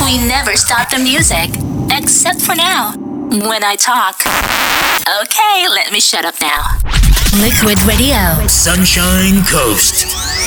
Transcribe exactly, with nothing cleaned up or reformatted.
We never stop the music. Except for now. When I talk. Okay, let me shut up now. Liquid Radio. Sunshine Coast.